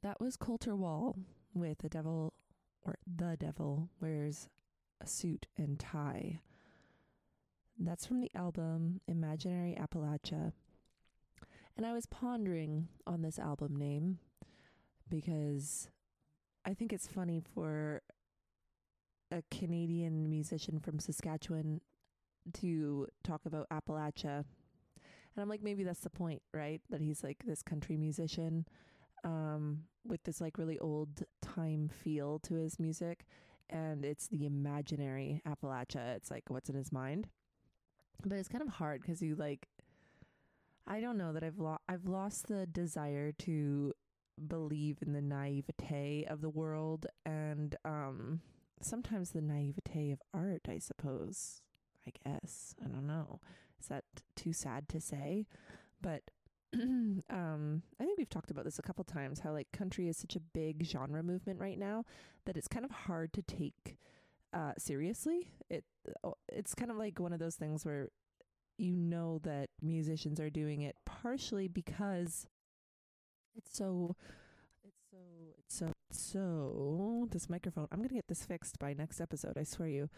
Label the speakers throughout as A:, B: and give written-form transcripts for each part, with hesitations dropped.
A: That was Coulter Wall with The Devil Wears a Suit and Tie. That's from the album Imaginary Appalachia. And I was pondering on this album name because I think it's funny for a Canadian musician from Saskatchewan to talk about Appalachia. And I'm like, maybe that's the point, right? That he's like this country musician with this like really old time feel to his music. And it's the imaginary Appalachia. It's like what's in his mind. But it's kind of hard because you like, I don't know that I've lost the desire to believe in the naivete of the world and sometimes the naivete of art, I suppose. I guess. I don't know. Is that too sad to say? But I think we've talked about this a couple times, how like country is such a big genre movement right now that it's kind of hard to take seriously. It's kind of like one of those things where you know that musicians are doing it partially because it's so this microphone, I'm gonna get this fixed by next episode, I swear you.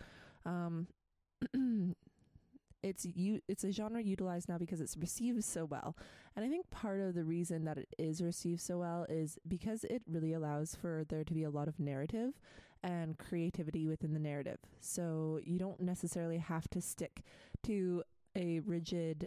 A: It's a genre utilized now because it's received so well. And I think part of the reason that it is received so well is because it really allows for there to be a lot of narrative and creativity within the narrative. So you don't necessarily have to stick to a rigid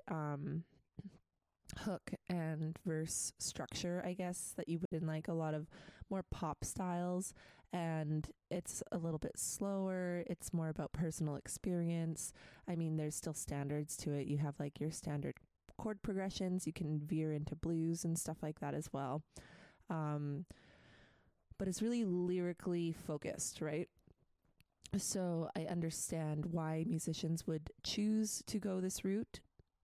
A: hook and verse structure, I guess, that you would in like a lot of more pop styles. And it's a little bit slower. It's more about personal experience. I mean, there's still standards to it. You have like your standard chord progressions. You can veer into blues and stuff like that as well. But it's really lyrically focused, right? So I understand why musicians would choose to go this route.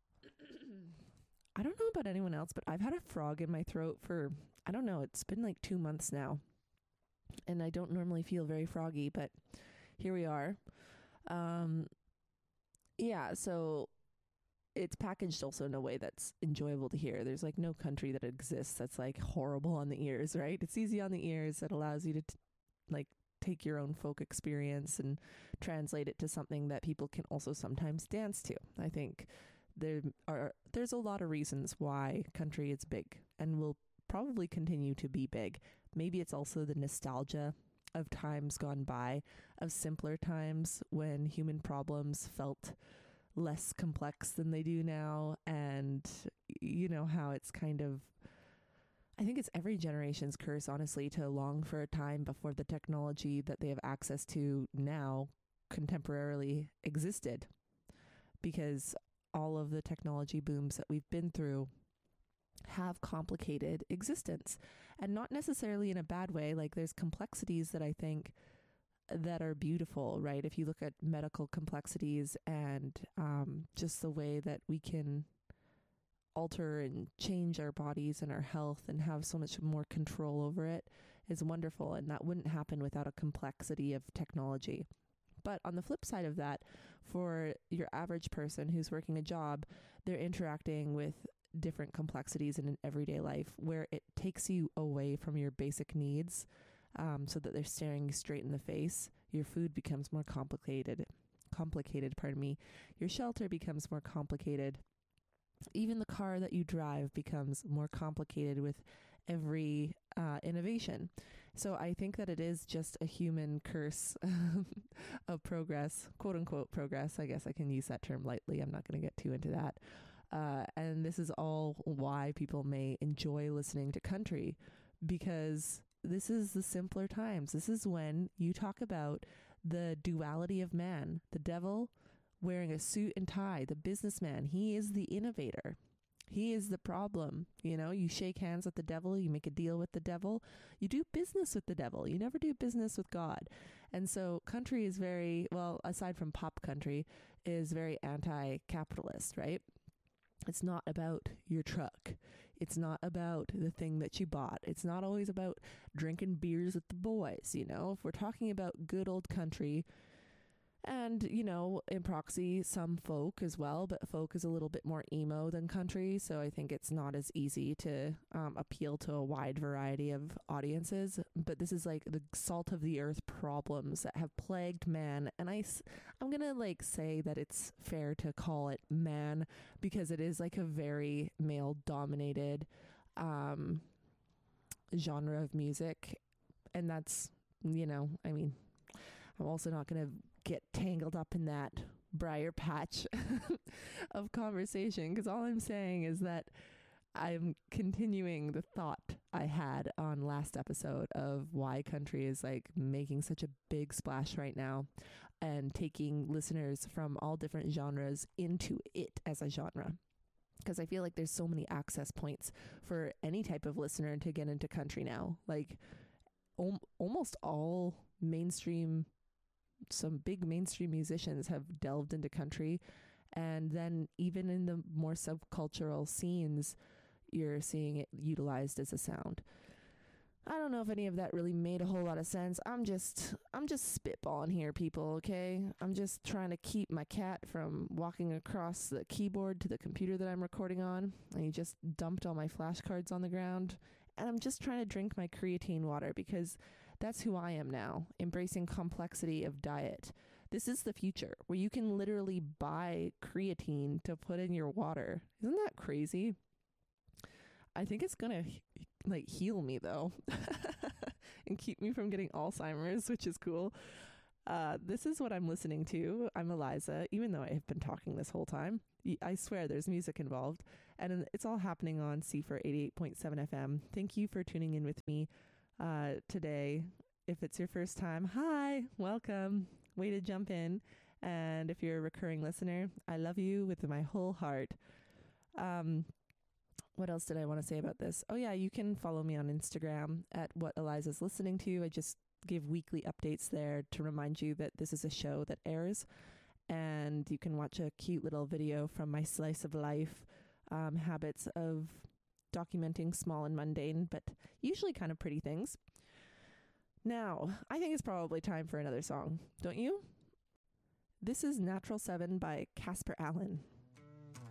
A: I don't know about anyone else, but I've had a frog in my throat for, I don't know, it's been like 2 months now. And I don't normally feel very froggy, but here we are. Yeah, so it's packaged also in a way that's enjoyable to hear. There's like no country that exists that's like horrible on the ears, right? It's easy on the ears. It allows you to like take your own folk experience and translate it to something that people can also sometimes dance to. I think there's a lot of reasons why country is big and will probably continue to be big. Maybe it's also the nostalgia of times gone by, of simpler times when human problems felt less complex than they do now. And you know how it's kind of, I think it's every generation's curse, honestly, to long for a time before the technology that they have access to now contemporarily existed, because all of the technology booms that we've been through have complicated existence, and not necessarily in a bad way. Like there's complexities that I think that are beautiful, right? If you look at medical complexities and just the way that we can alter and change our bodies and our health and have so much more control over it is wonderful. And that wouldn't happen without a complexity of technology. But on the flip side of that, for your average person who's working a job, they're interacting with different complexities in an everyday life where it takes you away from your basic needs, so that they're staring you straight in the face. Your food becomes more complicated, Your shelter becomes more complicated. Even the car that you drive becomes more complicated with every innovation. So I think that it is just a human curse of progress, quote unquote progress. I guess I can use that term lightly. I'm not going to get too into that. And this is all why people may enjoy listening to country, because this is the simpler times. This is when you talk about the duality of man, the devil wearing a suit and tie, the businessman. He is the innovator. He is the problem. You know, you shake hands with the devil, you make a deal with the devil, you do business with the devil. You never do business with God. And so country is very, well, aside from pop country, is very anti-capitalist, right? It's not about your truck. It's not about the thing that you bought. It's not always about drinking beers with the boys. You know, if we're talking about good old country, And, in proxy, some folk as well, but folk is a little bit more emo than country. So I think it's not as easy to appeal to a wide variety of audiences. But this is like the salt of the earth problems that have plagued man. And I'm going to like say that it's fair to call it man because it is like a very male dominated genre of music. And that's, I'm also not going to get tangled up in that briar patch of conversation because all I'm saying is that I'm continuing the thought I had on last episode of why country is like making such a big splash right now and taking listeners from all different genres into it as a genre. Because I feel like there's so many access points for any type of listener to get into country now. Like almost all some big mainstream musicians have delved into country. And then even in the more subcultural scenes, you're seeing it utilized as a sound. I don't know if any of that really made a whole lot of sense. I'm just spitballing here, people, okay? I'm just trying to keep my cat from walking across the keyboard to the computer that I'm recording on. And he just dumped all my flashcards on the ground. And I'm just trying to drink my creatine water because that's who I am now, embracing complexity of diet. This is the future where you can literally buy creatine to put in your water. Isn't that crazy? I think it's going to heal me though and keep me from getting Alzheimer's, which is cool. This is what I'm listening to. I'm Eliza, even though I have been talking this whole time. I swear there's music involved and it's all happening on CFR 88.7 FM. Thank you for tuning in with me today. If it's your first time, hi, welcome, way to jump in. And if you're a recurring listener, I love you with my whole heart. What else did I want to say about this? Oh yeah, you can follow me on Instagram at What Eliza's Listening To. I just give weekly updates there to remind you that this is a show that airs, and you can watch a cute little video from my slice of life habits of documenting small and mundane, but usually kind of pretty things. Now, I think it's probably time for another song, don't you? This is Natural 7 by Casper Allen.